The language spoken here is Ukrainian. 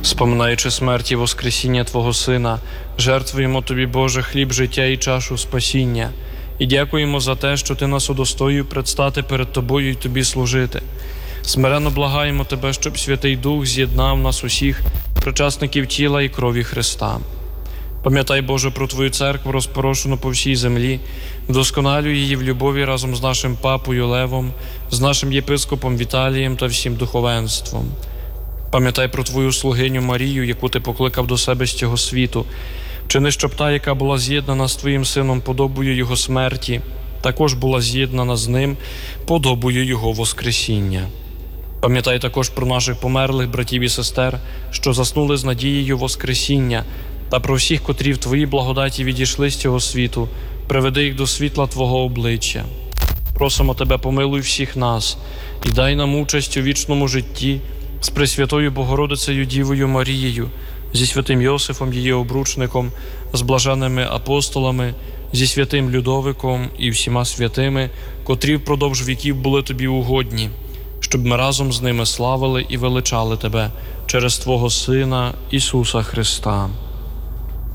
Споминаючи смерть і воскресіння Твого Сина, жертвуємо Тобі, Боже, хліб життя і чашу спасіння. І дякуємо за те, що Ти нас удостоїв предстати перед Тобою і Тобі служити. Смиренно благаємо Тебе, щоб Святий Дух з'єднав нас усіх, причасників тіла і крові Христа. Пам'ятай, Боже, про Твою церкву, розпорошену по всій землі, вдосконалюй її в любові разом з нашим папою Левом, з нашим єпископом Віталієм та всім духовенством. Пам'ятай про Твою слугиню Марію, яку Ти покликав до себе з цього світу. Вчини, щоб та, яка була з'єднана з Твоїм Сином подобою Його смерті, також була з'єднана з Ним подобою Його воскресіння. Пам'ятай також про наших померлих братів і сестер, що заснули з надією воскресіння, та про всіх, котрі в Твоїй благодаті відійшли з цього світу, приведи їх до світла Твого обличчя. Просимо Тебе, помилуй всіх нас і дай нам участь у вічному житті з Пресвятою Богородицею Дівою Марією, зі святим Йосифом, її обручником, з блаженними апостолами, зі святим Людовиком і всіма святими, котрі впродовж віків були Тобі угодні, щоб ми разом з ними славили і величали Тебе через Твого Сина Ісуса Христа.